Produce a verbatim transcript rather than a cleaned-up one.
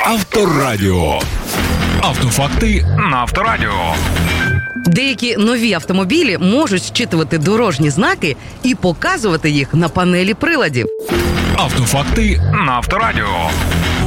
Авторадіо. Автофакти на Авторадіо. Деякі нові автомобілі можуть зчитувати дорожні знаки і показувати їх на панелі приладів. Автофакти на Авторадіо.